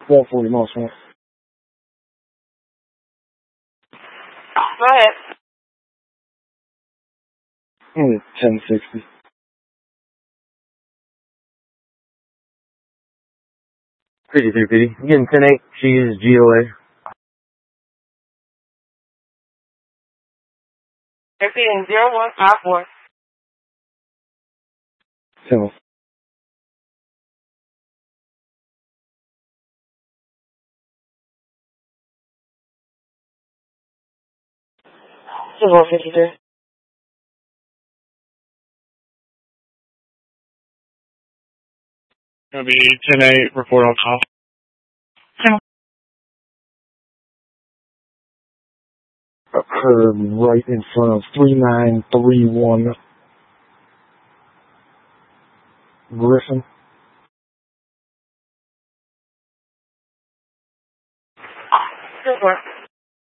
140 miles from Go ahead. 1060. PD. I'm getting 10-8. She uses GOA. Repeating 0154. 10. This is 153. Gonna be 10-8, report on call. Occurred right in front of 3931 Griffin. Good work.